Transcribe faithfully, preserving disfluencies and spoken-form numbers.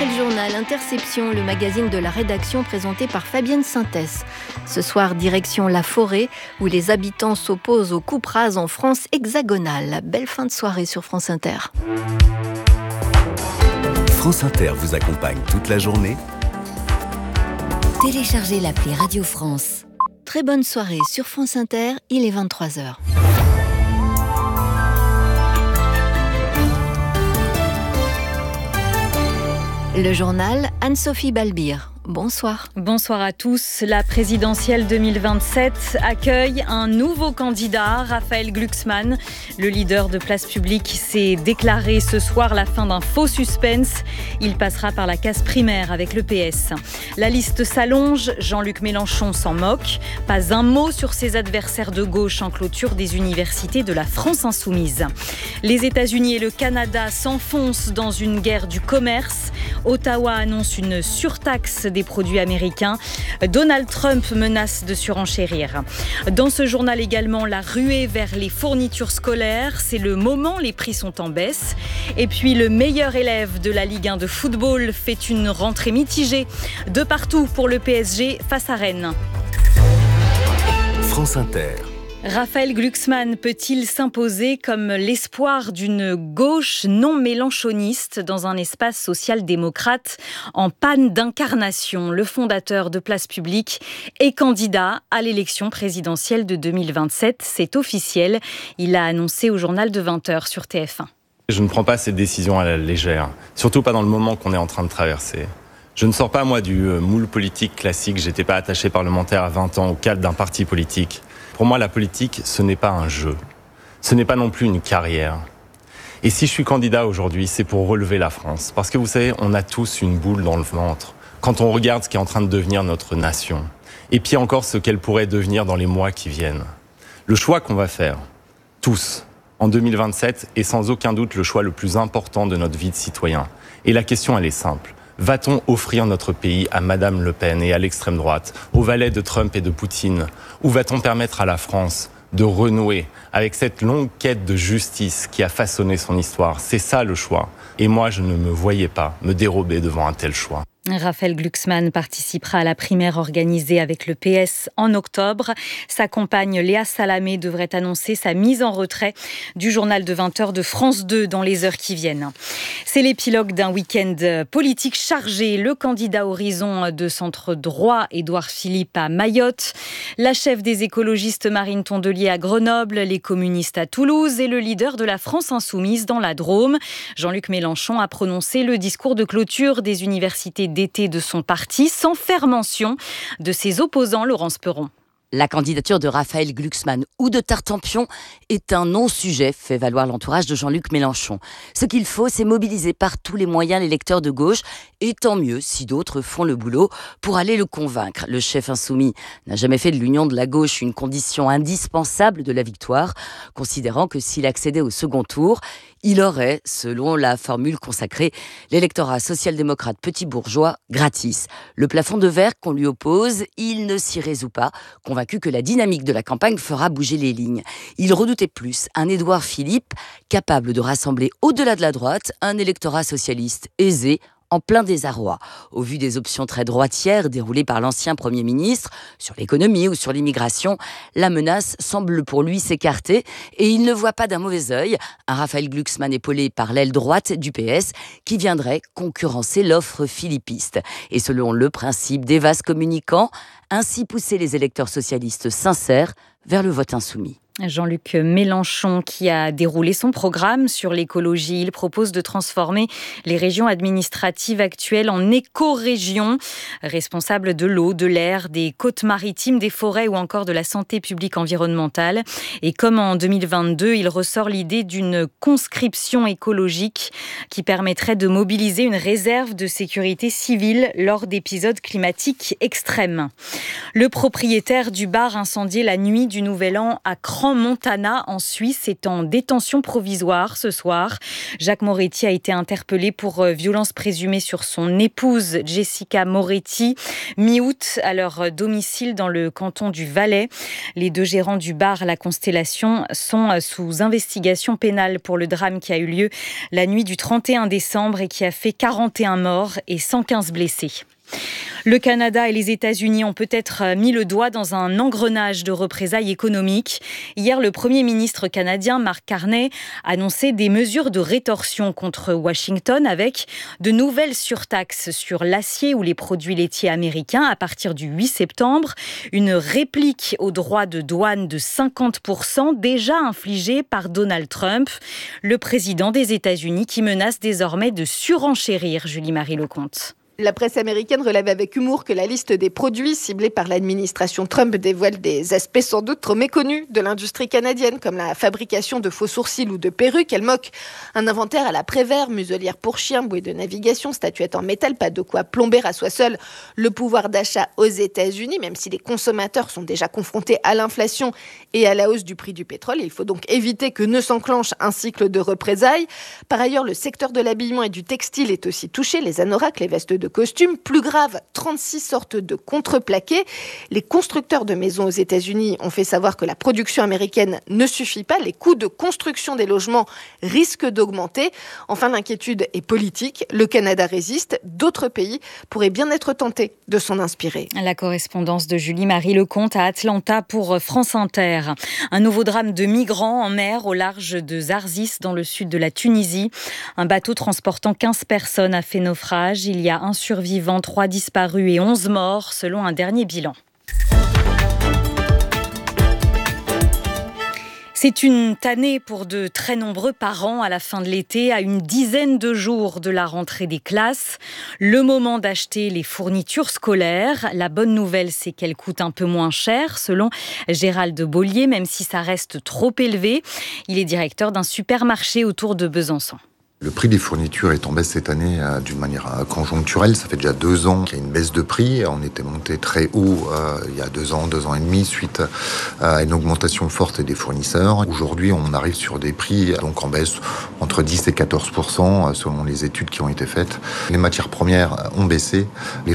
Après le journal Interception, le magazine de la rédaction présenté par Fabienne Synthès. Ce soir, direction la forêt, où les habitants s'opposent aux coupes rases en France hexagonale. Belle fin de soirée sur France Inter. France Inter vous accompagne toute la journée. Téléchargez l'appli Radio France. Très bonne soirée sur France Inter, il est vingt-trois heures. Le journal Anne-Sophie Balbir. Bonsoir. Bonsoir à tous. La présidentielle deux mille vingt-sept accueille un nouveau candidat, Raphaël Glucksmann. Le leader de Place Publique s'est déclaré ce soir la fin d'un faux suspense. Il passera par la case primaire avec le P S. La liste s'allonge. Jean-Luc Mélenchon s'en moque. Pas un mot sur ses adversaires de gauche en clôture des universités de la France insoumise. Les États-Unis et le Canada s'enfoncent dans une guerre du commerce. Ottawa annonce une surtaxe des produits américains. Donald Trump menace de surenchérir. Dans ce journal également, la ruée vers les fournitures scolaires. C'est le moment, les prix sont en baisse. Et puis le meilleur élève de la Ligue un de football fait une rentrée mitigée. De partout pour le P S G face à Rennes. France Inter. Raphaël Glucksmann peut-il s'imposer comme l'espoir d'une gauche non mélenchoniste dans un espace social-démocrate en panne d'incarnation? Le fondateur de Place Publique est candidat à l'élection présidentielle de deux mille vingt-sept. C'est officiel. Il l'a annoncé au journal de vingt heures sur T F un. Je ne prends pas ces décisions à la légère, surtout pas dans le moment qu'on est en train de traverser. Je ne sors pas, moi, du moule politique classique. J'étais pas attaché parlementaire à vingt ans au cadre d'un parti politique. Pour moi, la politique, ce n'est pas un jeu. Ce n'est pas non plus une carrière. Et si je suis candidat aujourd'hui, c'est pour relever la France. Parce que vous savez, on a tous une boule dans le ventre quand on regarde ce qui est en train de devenir notre nation. Et puis encore ce qu'elle pourrait devenir dans les mois qui viennent. Le choix qu'on va faire, tous, en deux mille vingt-sept, est sans aucun doute le choix le plus important de notre vie de citoyen. Et la question, elle est simple. Va-t-on offrir notre pays à Madame Le Pen et à l'extrême droite, aux valets de Trump et de Poutine? Ou va-t-on permettre à la France de renouer avec cette longue quête de justice qui a façonné son histoire? C'est ça le choix. Et moi, je ne me voyais pas me dérober devant un tel choix. Raphaël Glucksmann participera à la primaire organisée avec le P S en octobre. Sa compagne Léa Salamé devrait annoncer sa mise en retrait du journal de vingt heures de France deux dans les heures qui viennent. C'est l'épilogue d'un week-end politique chargé. Le candidat Horizon de centre droit, Édouard Philippe, à Mayotte, la chef des écologistes Marine Tondelier à Grenoble, les communistes à Toulouse et le leader de la France insoumise dans la Drôme. Jean-Luc Mélenchon a prononcé le discours de clôture des universités d'été de son parti, sans faire mention de ses opposants. Laurence Perron. La candidature de Raphaël Glucksmann ou de Tartampion est un non-sujet, fait valoir l'entourage de Jean-Luc Mélenchon. Ce qu'il faut, c'est mobiliser par tous les moyens l'électeur de gauche, et tant mieux si d'autres font le boulot pour aller le convaincre. Le chef insoumis n'a jamais fait de l'union de la gauche une condition indispensable de la victoire, considérant que s'il accédait au second tour, il aurait, selon la formule consacrée, l'électorat social-démocrate petit bourgeois gratis. Le plafond de verre qu'on lui oppose, il ne s'y résout pas, convaincu que la dynamique de la campagne fera bouger les lignes. Il redoutait plus un Édouard Philippe capable de rassembler au-delà de la droite un électorat socialiste aisé, en plein désarroi. Au vu des options très droitières déroulées par l'ancien Premier ministre sur l'économie ou sur l'immigration, la menace semble pour lui s'écarter et il ne voit pas d'un mauvais œil un Raphaël Glucksmann épaulé par l'aile droite du P S qui viendrait concurrencer l'offre philippiste. Et selon le principe des vases communicants, ainsi pousser les électeurs socialistes sincères vers le vote insoumis. Jean-Luc Mélenchon qui a déroulé son programme sur l'écologie. Il propose de transformer les régions administratives actuelles en éco-régions, responsables de l'eau, de l'air, des côtes maritimes, des forêts ou encore de la santé publique environnementale. Et comme en deux mille vingt-deux, il ressort l'idée d'une conscription écologique qui permettrait de mobiliser une réserve de sécurité civile lors d'épisodes climatiques extrêmes. Le propriétaire du bar incendié la nuit du Nouvel An à Cran Crans-Montana en Suisse est en détention provisoire ce soir. Jacques Moretti a été interpellé pour violence présumée sur son épouse Jessica Moretti, mi-août à leur domicile dans le canton du Valais. Les deux gérants du bar La Constellation sont sous investigation pénale pour le drame qui a eu lieu la nuit du trente et un décembre et qui a fait quarante et un morts et cent quinze blessés. Le Canada et les États-Unis ont peut-être mis le doigt dans un engrenage de représailles économiques. Hier, le Premier ministre canadien, Mark Carney, annonçait des mesures de rétorsion contre Washington avec de nouvelles surtaxes sur l'acier ou les produits laitiers américains à partir du huit septembre. Une réplique aux droits de douane de cinquante pour cent déjà infligée par Donald Trump, le président des États-Unis qui menace désormais de surenchérir, Julie-Marie Lecomte. La presse américaine relève avec humour que la liste des produits ciblés par l'administration Trump dévoile des aspects sans doute trop méconnus de l'industrie canadienne, comme la fabrication de faux sourcils ou de perruques. Elle moque un inventaire à la Prévert, muselière pour chiens, bouée de navigation, statuette en métal, pas de quoi plomber à soi seul le pouvoir d'achat aux États-Unis, même si les consommateurs sont déjà confrontés à l'inflation et à la hausse du prix du pétrole. Il faut donc éviter que ne s'enclenche un cycle de représailles. Par ailleurs, le secteur de l'habillement et du textile est aussi touché. Les anoraks, les vestes de de costumes. Plus grave, trente-six sortes de contreplaqués. Les constructeurs de maisons aux États-Unis ont fait savoir que la production américaine ne suffit pas. Les coûts de construction des logements risquent d'augmenter. Enfin, l'inquiétude est politique. Le Canada résiste. D'autres pays pourraient bien être tentés de s'en inspirer. La correspondance de Julie-Marie Lecomte à Atlanta pour France Inter. Un nouveau drame de migrants en mer au large de Zarzis dans le sud de la Tunisie. Un bateau transportant quinze personnes a fait naufrage. Il y a un survivant, trois disparus et onze morts selon un dernier bilan. C'est une tannée pour de très nombreux parents à la fin de l'été, à une dizaine de jours de la rentrée des classes. Le moment d'acheter les fournitures scolaires. La bonne nouvelle, c'est qu'elles coûtent un peu moins cher, selon Gérald Beaulier, même si ça reste trop élevé. Il est directeur d'un supermarché autour de Besançon. Le prix des fournitures est en baisse cette année euh, d'une manière euh, conjoncturelle. Ça fait déjà deux ans qu'il y a une baisse de prix. On était monté très haut euh, il y a deux ans, deux ans et demi, suite euh, à une augmentation forte des fournisseurs. Aujourd'hui, on arrive sur des prix donc en baisse entre dix et quatorze pour cent euh, selon les études qui ont été faites. Les matières premières ont baissé. Les